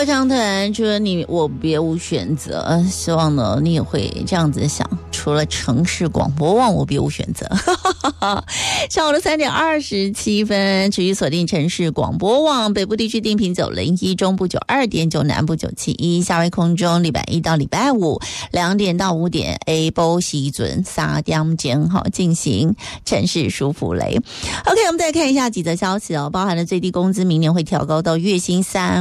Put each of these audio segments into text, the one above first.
长团除了你我别无选择，希望呢你也会这样子想，除了城市广播网我别无选择。上午的3点27分，持续锁定城市广播网，北部地区定频901，中部92.9，南部971，夏威空中礼拜一到礼拜五2点到5点 A 波时准3点钟进行城市舒服雷。 OK， 我们再看一下几则消息包含了最低工资明年会调高到月薪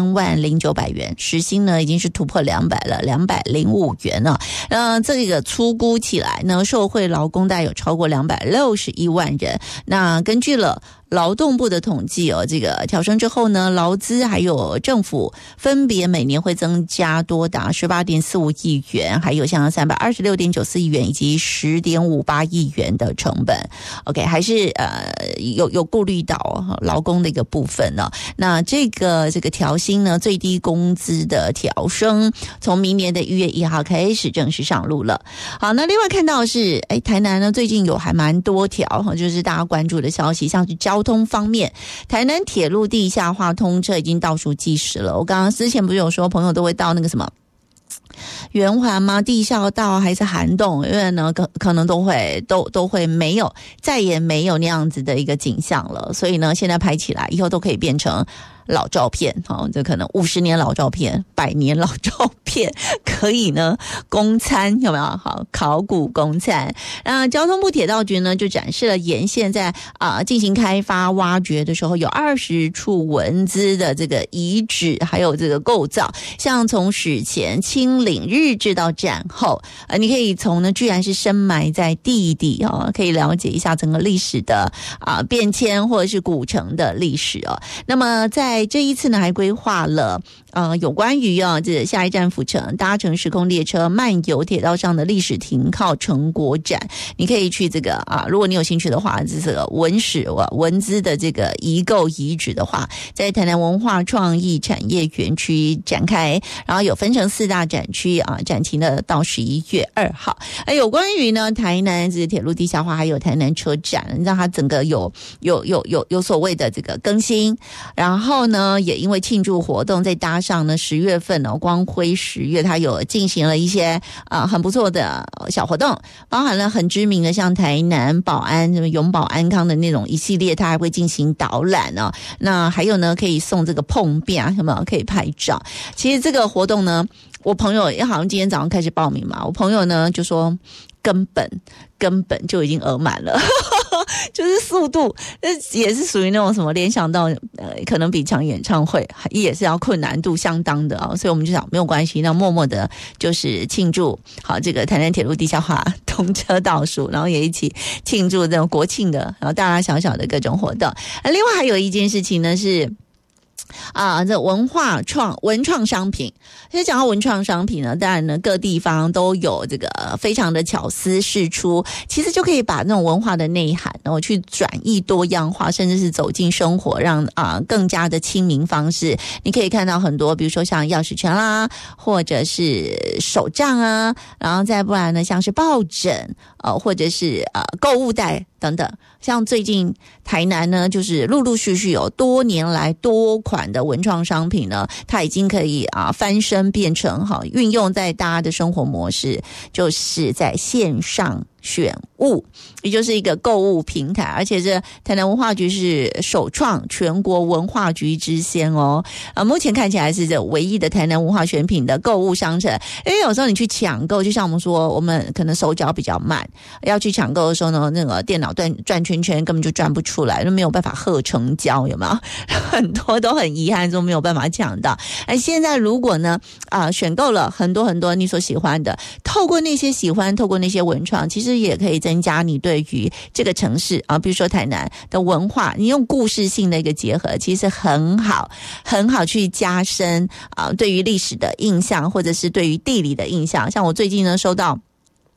30900元，时薪呢已经是突破200了，205元了。这个粗估起来呢，受惠劳工大概有超过261万人。那根据了劳动部的统计这个调升之后呢，劳资还有政府分别每年会增加多达 18.45 亿元，还有像 326.94 亿元以及 10.58 亿元的成本。 OK， 还是有顾虑到劳工的一个部分呢。那这个调薪呢，最低工资的调升从明年的1月1号开始正式上路了。好，那另外看到是台南呢最近有还蛮多条就是大家关注的消息，像是交通方面，台南铁路地下化通车已经倒数计时了。我刚刚之前不是有说朋友都会到那个什么圆环吗？地下道还是涵洞？因为呢可能都会没有，再也没有那样子的一个景象了。所以呢现在拍起来以后都可以变成老照片，这可能50年老照片，100年老照片，可以呢供参，有没有？好，考古供参。交通部铁道局呢就展示了沿线在进行开发挖掘的时候有20处文资的这个遗址，还有这个构造，像从史前清领日治到战后，你可以从呢居然是深埋在地底可以了解一下整个历史的变迁或者是古城的历史那么在这一次呢还规划了有关于这下一站府城搭乘时空列车漫游铁道上的历史停靠成果展。你可以去这个如果你有兴趣的话，这个文史文资的这个遗构遗址的话，在台南文化创意产业园区展开，然后有分成4大展区展期的到11月2号。有关于呢台南这个铁路地下化还有台南车站，让它整个有所谓的这个更新，然后呢也因为庆祝活动再搭上呢10月份光辉10月，它有进行了一些很不错的小活动，包含了很知名的像台南保安什么永保安康的那种一系列，它还会进行导览那还有呢可以送这个碰饼，有没有？可以拍照。其实这个活动呢，我朋友好像今天早上开始报名嘛，我朋友呢就说根本就已经额满了就是速度也是属于那种什么联想到可能比场演唱会也是要困难度相当的所以我们就想没有关系，那默默的就是庆祝好这个台南铁路地下化通车倒数，然后也一起庆祝这种国庆的然后大大小小的各种活动。另外还有一件事情呢是这文创商品。其实讲到文创商品呢，当然呢各地方都有这个非常的巧思释出，其实就可以把那种文化的内涵然后去转译多样化，甚至是走进生活，让更加的亲民方式。你可以看到很多比如说像钥匙圈啦，或者是手账然后再不然呢像是抱枕或者是购物袋等等。像最近台南呢就是陆陆续续有多年来多款的文创商品呢，它已经可以翻身变成运用在大家的生活模式，就是在线上选物，也就是一个购物平台，而且这台南文化局是首创全国文化局之先目前看起来是这唯一的台南文化选品的购物商城。因为有时候你去抢购，就像我们说我们可能手脚比较慢，要去抢购的时候呢，那个电脑转圈圈根本就转不出来，都没有办法贺成交，有没有？很多都很遗憾说没有办法抢到。现在如果呢选购了很多你所喜欢的，透过那些文创，其实也可以增加你对于这个城市比如说台南的文化，你用故事性的一个结合，其实很好去加深对于历史的印象，或者是对于地理的印象。像我最近呢收到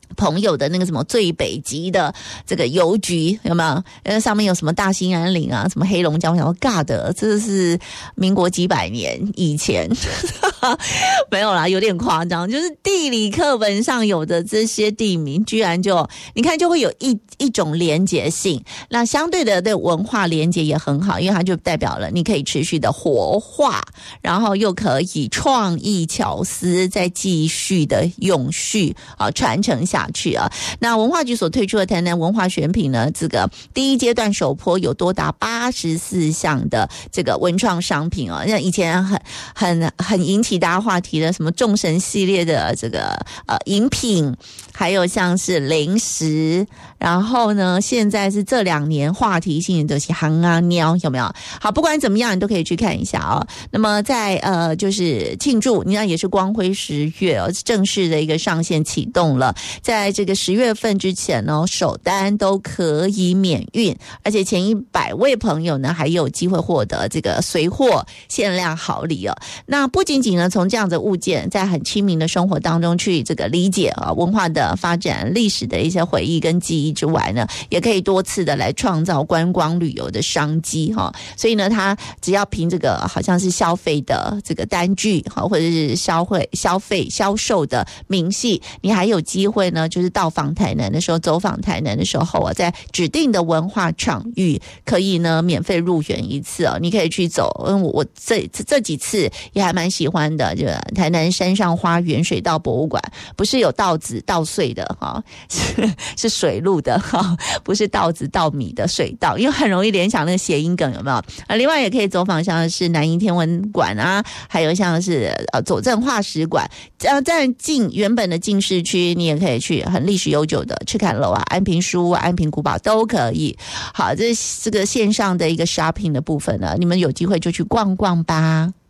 朋友的那个什么最北极的这个邮局有没有？上面有什么大兴安岭啊，什么黑龙江，我想说尬的，这是民国几百年以前没有啦，有点夸张，就是地理课本上有的这些地名，居然就你看就会有一种连结性。那相对的文化连结也很好，因为它就代表了你可以持续的活化，然后又可以创意巧思再继续的永续传承下去啊。那文化局所推出的台南文化选品呢，这个第一阶段首波有多达84项的这个文创商品啊，像以前很引起大家话题的什么众神系列的这个饮品，还有像是零食，然后呢现在是这2年话题性的就是行啊喵，有没有？好，不管怎么样你都可以去看一下哦。那么在就是庆祝，你看也是光辉10月哦，正式的一个上线启动了，在这个10月份之前呢，首单都可以免运，而且前100位朋友呢还有机会获得这个随货限量好礼哦。那不仅仅呢从这样的物件在很亲民的生活当中去这个理解文化的发展、历史的一些回忆跟记忆之外呢，也可以多次的来创造观光旅游的商机哈。所以呢，他只要凭这个好像是消费的这个单据或者是消费销售的明细，你还有机会呢，就是到访台南的时候，走访台南的时候在指定的文化场域可以呢免费入园一次你可以去走。我这几次也还蛮喜欢的，就台南山上花园水稻博物馆，不是有稻子稻穗的是水路的不是稻子稻米的水稻，因为很容易联想那个谐音梗，有没有？另外也可以走访像是南营天文馆啊，还有像是左镇化石馆，在原本的进市区，你也可以去很历史悠久的赤坎楼啊、安平书屋、安平古堡都可以。好，这个线上的一个 shopping 的部分呢，你们有机会就去逛逛吧。